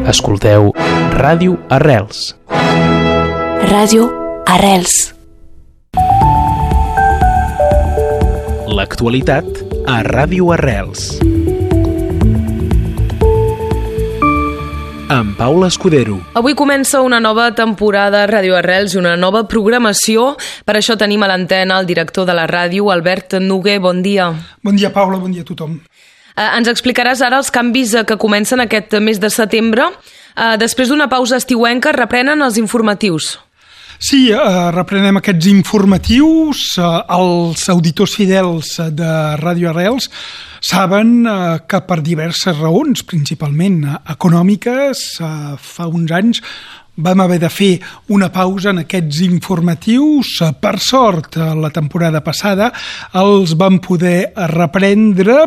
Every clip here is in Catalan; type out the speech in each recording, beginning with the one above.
Escolteu Ràdio Arrels. Ràdio Arrels. L'actualitat a Ràdio Arrels. Amb Paula Escudero. Avui comença una nova temporada a Ràdio Arrels i una nova programació. Per això tenim a l'antena el director de la ràdio, Albert Noguer. Bon dia. Bon dia, Paula. Bon dia a tothom. Ens explicaràs ara els canvis que comencen aquest mes de setembre. Després d'una pausa estiuenca reprenen els informatius. Sí, reprenem aquests informatius. Els auditors fidels de Ràdio Arrels saben que per diverses raons, principalment econòmiques, fa uns anys vam haver de fer una pausa en aquests informatius. Per sort, la temporada passada els vam poder reprendre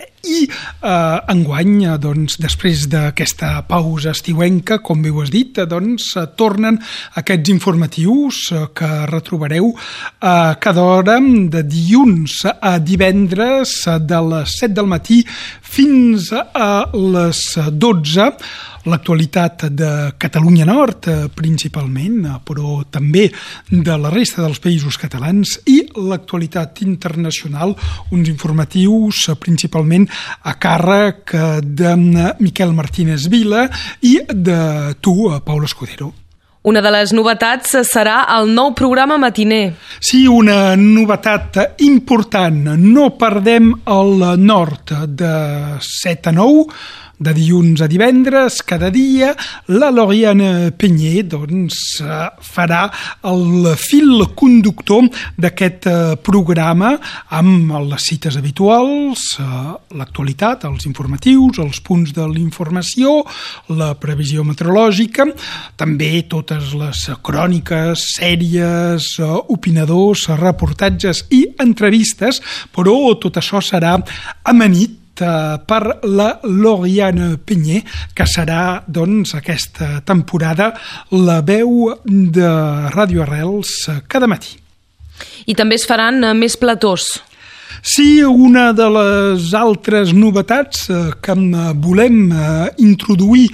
i enguany, doncs, després d'aquesta pausa estiuenca, com bé ho has dit, doncs, tornen aquests informatius que retrobareu cada hora de dilluns a divendres de les 7 del matí fins a les 12. L'actualitat de Catalunya Nord, principalment, però també de la resta dels països catalans, i l'actualitat internacional, uns informatius principalment a càrrec de Miquel Martínez Vila i de tu, Paula Escudero. Una de les novetats serà el nou programa matiner. Sí, una novetat important. No perdem el nord de 7 a 9, de dilluns a divendres, cada dia. La Lauriane Peñé doncs, farà el fil conductor d'aquest programa amb les cites habituals, l'actualitat, els informatius, els punts de l'informació, la previsió meteorològica, també totes les cròniques, sèries, opinadors, reportatges i entrevistes, però tot això serà amanit per la Lauriane Peñé, que serà, doncs, aquesta temporada la veu de Ràdio Arrels cada matí. I també es faran més platós. Sí, una de les altres novetats que volem introduir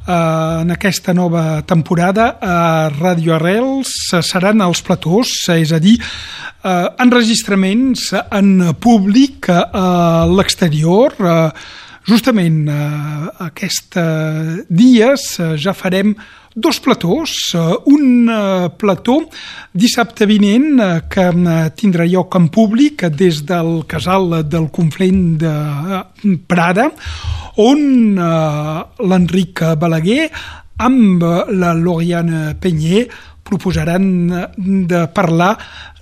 en aquesta nova temporada a Ràdio Arrels seran els platós, és a dir, enregistraments en públic a l'exterior. Justament aquests dies ja farem dos platós, un plató dissabte vinent que tindrà lloc en públic des del Casal del Conflent de Prada, on l'Enric Balaguer amb la Lauriane Peñé proposaran de parlar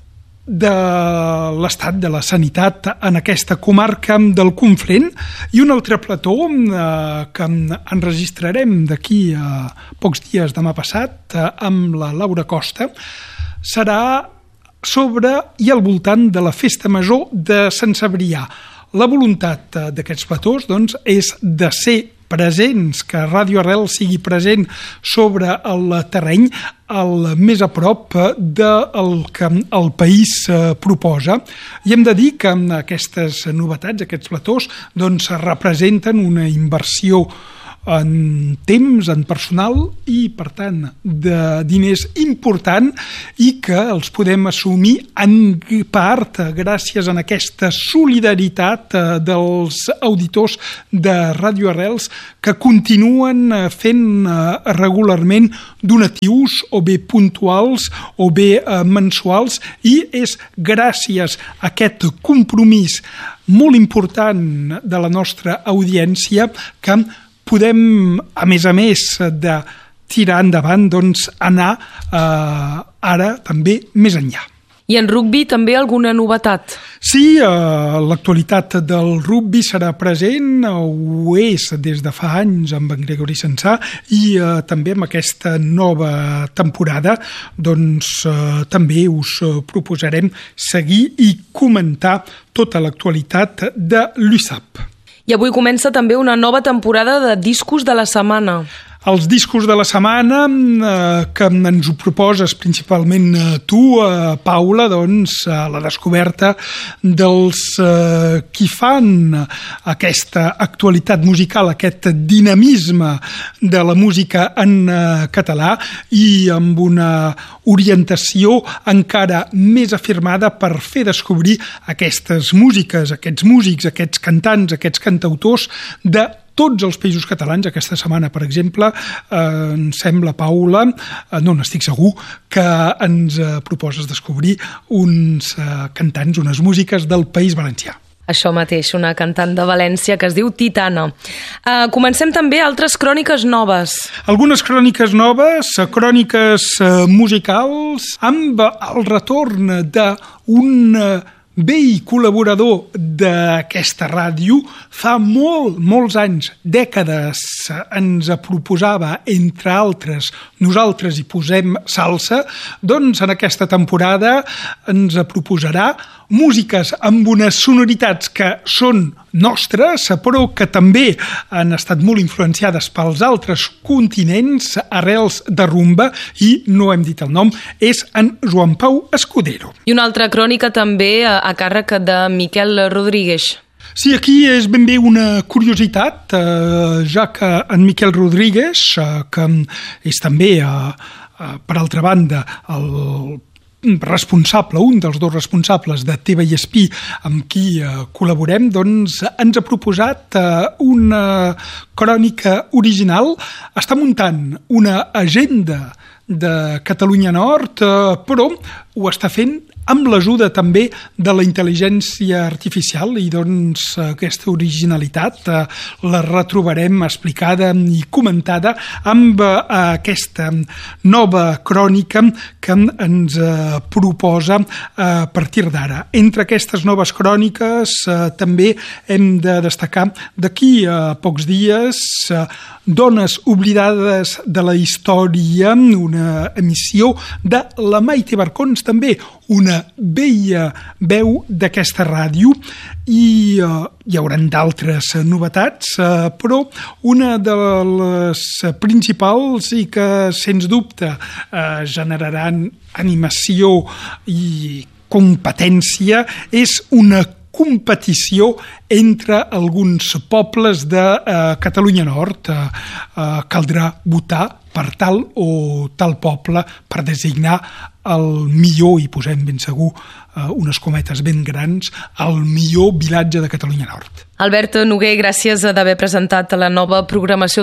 de l'estat de la sanitat en aquesta comarca del Conflent, i un altre plató que enregistrarem d'aquí a pocs dies, demà passat, amb la Laura Costa, serà sobre i al voltant de la Festa Major de Sant Cebrià. La voluntat d'aquests platós, doncs, és de ser presents, que Ràdio Arrels sigui present sobre el terreny, el més a prop del que el país proposa. I hem de dir que aquestes novetats, aquests platós, doncs, representen una inversió en temps, en personal i, per tant, de diners important, i que els podem assumir en part gràcies a aquesta solidaritat dels auditors de Ràdio Arrels, que continuen fent regularment donatius, o bé puntuals o bé mensuals, i és gràcies a aquest compromís molt important de la nostra audiència que podem, a més de tirar endavant, doncs, anar ara també més enllà. I en rugbi també alguna novetat? Sí, l'actualitat del rugbi serà present, ho és des de fa anys amb en Gregori Sensà, i també amb aquesta nova temporada doncs també us proposarem seguir i comentar tota l'actualitat de l'USAP. I avui comença també una nova temporada de discos de la setmana. Els discos de la setmana, que ens ho proposes principalment tu, Paula, doncs, la descoberta dels qui fan aquesta actualitat musical, aquest dinamisme de la música en català i amb una orientació encara més afirmada per fer descobrir aquestes músiques, aquests músics, aquests cantants, aquests cantautors de tots els països catalans. Aquesta setmana, per exemple, em sembla, Paula, no n'estic segur, que ens proposes descobrir uns cantants, unes músiques del País Valencià. Això mateix, una cantant de València que es diu Titana. Comencem també altres cròniques noves. Algunes cròniques noves, cròniques musicals, amb el retorn d'un vell col·laborador d'aquesta ràdio. Fa molts anys, dècades, ens proposava, entre altres, Nosaltres hi posem salsa, doncs en aquesta temporada ens proposarà músiques amb unes sonoritats que són nostres, però que també han estat molt influenciades pels altres continents, arrels de rumba, i no hem dit el nom, és en Joan Pau Escudero. I una altra crònica també a càrrec de Miquel Rodríguez. Sí, aquí és ben bé una curiositat, ja que en Miquel Rodríguez, que és també, per altra banda, el responsable, un dels dos responsables de Teva i Espí amb qui col·laborem, doncs ens ha proposat una crònica original. Està muntant una agenda de Catalunya Nord, però ho està fent amb l'ajuda també de la intel·ligència artificial, i doncs aquesta originalitat la retrobarem explicada i comentada amb aquesta nova crònica que ens proposa a partir d'ara. Entre aquestes noves cròniques també hem de destacar d'aquí a pocs dies Dones oblidades de la història, una emissió de la Maite Barcons, també una vella veu d'aquesta ràdio, i hi hauran d'altres novetats, però una de les principals i que sens dubte generaran animació i competència és una competició entre alguns pobles de Catalunya Nord. Caldrà votar per tal o tal poble per designar el millor, i posem ben segur unes cometes ben grans, el millor vilatge de Catalunya Nord. Albert Noguer, gràcies d'haver presentat la nova programació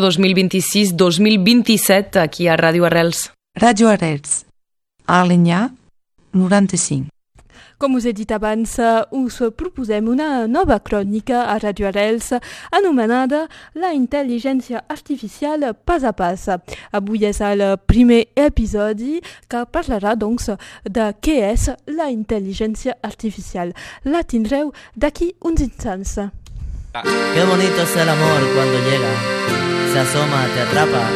2026-2027 aquí a Ràdio Arrels. Ràdio Arrels, a Alenyà, 95. Com us he dit abans, us proposem una nova crònica a Ràdio Arrels anomenada La intel·ligència artificial pas a pas. Avui és el primer episodi que parlarà doncs de què és la intel·ligència artificial. La tindreu d'aquí uns instants. Qué bonito es el amor cuando llega, se asoma, te atrapa